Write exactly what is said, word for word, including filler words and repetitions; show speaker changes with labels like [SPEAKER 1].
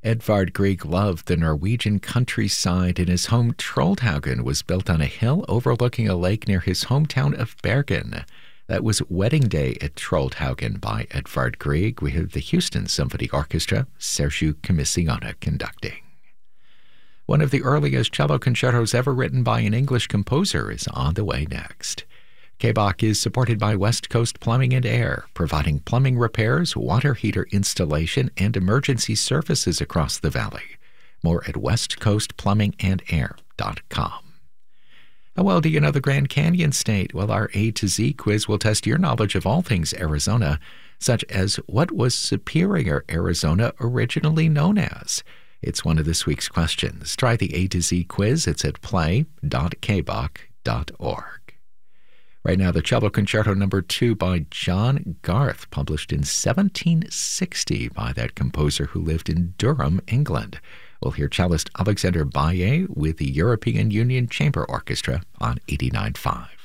[SPEAKER 1] Edvard Grieg loved the Norwegian countryside, and his home Trollhaugen was built on a hill overlooking a lake near his hometown of Bergen. That was Wedding Day at Trollhaugen by Edvard Grieg. We have the Houston Symphony Orchestra, Sergiu Commissiona conducting. One of the earliest cello concertos ever written by an English composer is on the way next. K B O C is supported by West Coast Plumbing and Air, providing plumbing repairs, water heater installation, and emergency services across the valley. More at west coast plumbing and air dot com. How well do you know the Grand Canyon State? Well, our A to Z quiz will test your knowledge of all things Arizona, such as what was Superior, Arizona originally known as? It's one of this week's questions. Try the A to Z quiz. It's at play dot k b o c dot org. Right now, the Cello Concerto number two by John Garth, published in seventeen sixty by that composer who lived in Durham, England. We'll hear cellist Alexander Baillet with the European Union Chamber Orchestra on eighty-nine point five.